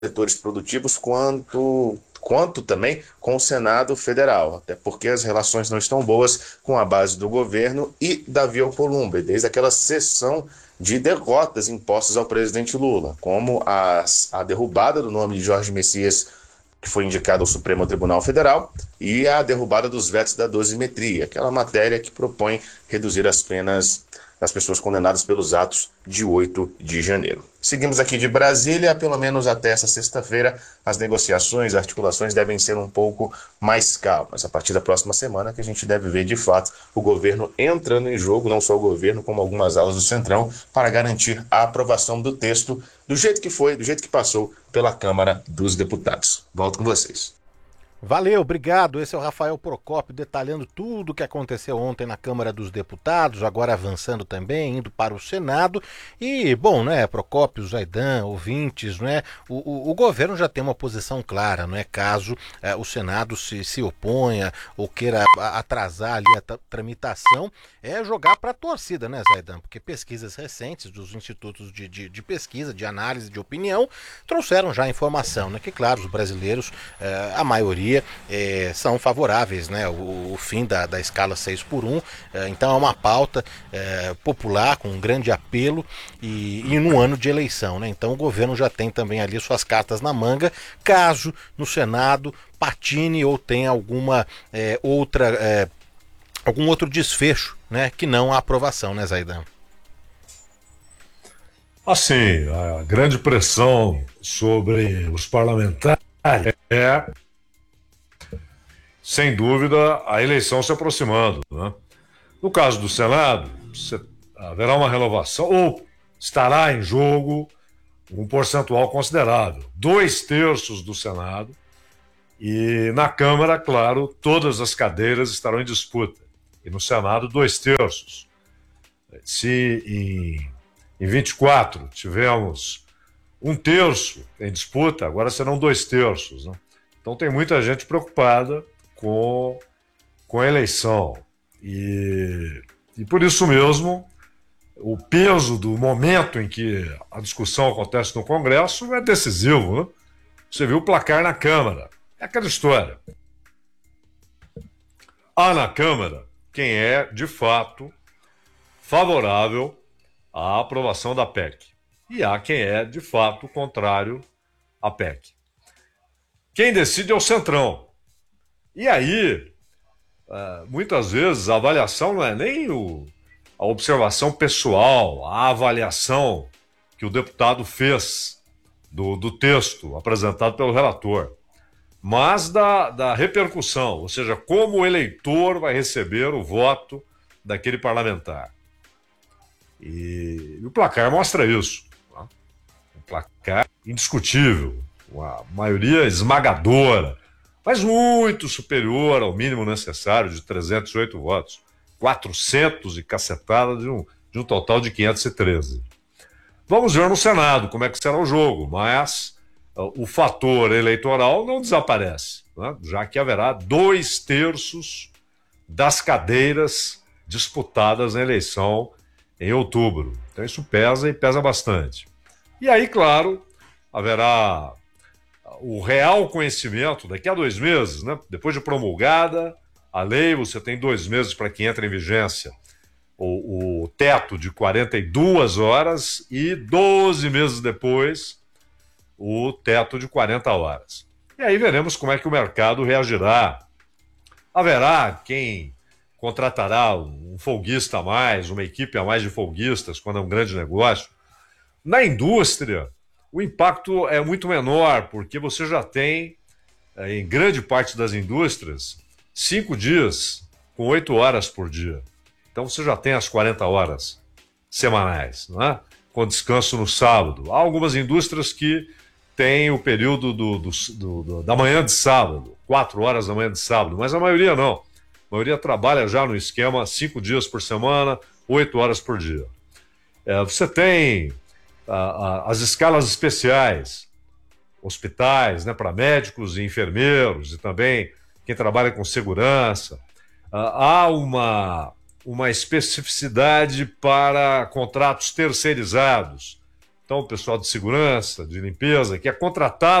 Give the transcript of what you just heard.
setores produtivos quanto também com o Senado Federal, até porque as relações não estão boas com a base do governo e Davi Alcolumbre, desde aquela sessão de derrotas impostas ao presidente Lula, como a derrubada do nome de Jorge Messias, que foi indicado ao Supremo Tribunal Federal, e a derrubada dos vetos da dosimetria, aquela matéria que propõe reduzir as penas das pessoas condenadas pelos atos de 8 de janeiro. Seguimos aqui de Brasília, pelo menos até essa sexta-feira, as negociações, articulações devem ser um pouco mais calmas. A partir da próxima semana que a gente deve ver, de fato, o governo entrando em jogo, não só o governo, como algumas alas do Centrão, para garantir a aprovação do texto do jeito que foi, do jeito que passou pela Câmara dos Deputados. Volto com vocês. Valeu, obrigado. Esse é o Rafael Procópio detalhando tudo o que aconteceu ontem na Câmara dos Deputados, agora avançando também, indo para o Senado. E, bom, né, Procópio, Zaidan, ouvintes, né, o governo já tem uma posição clara, não é? Caso o Senado se oponha ou queira atrasar ali a tramitação, é jogar para a torcida, né, Zaidan? Porque pesquisas recentes dos institutos de pesquisa, de análise de opinião, trouxeram já informação, né? Que, claro, os brasileiros, a maioria, são favoráveis, né? O fim da escala 6 por 1, então é uma pauta popular com um grande apelo e no ano de eleição, né? Então o governo já tem também ali suas cartas na manga, caso no Senado patine ou tenha alguma algum outro desfecho, né? Que não a aprovação, né, Zaidan? Assim, a grande pressão sobre os parlamentares é, sem dúvida, a eleição se aproximando, né? No caso do Senado, haverá uma renovação, ou estará em jogo um percentual considerável. 2/3 do Senado, e na Câmara, claro, todas as cadeiras estarão em disputa. E no Senado, 2/3. Se em 24 tivemos 1/3 em disputa, agora serão 2/3, né? Então tem muita gente preocupada com a eleição. E por isso mesmo, o peso do momento em que a discussão acontece no Congresso é decisivo, né? Você viu o placar na Câmara. É aquela história. Há na Câmara quem é, de fato, favorável à aprovação da PEC. E há quem é, de fato, contrário à PEC. Quem decide é o Centrão. E aí, muitas vezes, a avaliação não é nem a observação pessoal, a avaliação que o deputado fez do texto apresentado pelo relator, mas da repercussão, ou seja, como o eleitor vai receber o voto daquele parlamentar. E o placar mostra isso. Tá? Um placar indiscutível, uma maioria esmagadora, mas muito superior ao mínimo necessário de 308 votos. 400 e cacetada de um total de 513. Vamos ver no Senado como é que será o jogo, mas o fator eleitoral não desaparece, né? Já que haverá 2/3 das cadeiras disputadas na eleição em outubro. Então isso pesa e pesa bastante. E aí, claro, haverá o real conhecimento daqui a 2 meses, né? Depois de promulgada a lei, você tem 2 meses para que entre em vigência o teto de 42 horas e 12 meses depois o teto de 40 horas. E aí veremos como é que o mercado reagirá. Haverá quem contratará um folguista a mais, uma equipe a mais de folguistas, quando é um grande negócio. Na indústria, o impacto é muito menor, porque você já tem, em grande parte das indústrias, 5 dias com 8 horas por dia. Então você já tem as 40 horas semanais, não é? Com descanso no sábado. Há algumas indústrias que têm o período da manhã de sábado, 4 horas da manhã de sábado, mas a maioria não. A maioria trabalha já no esquema 5 dias por semana, 8 horas por dia. Você tem as escalas especiais, hospitais, né, para médicos e enfermeiros, e também quem trabalha com segurança. Há uma especificidade para contratos terceirizados. Então, o pessoal de segurança, de limpeza, que é contratado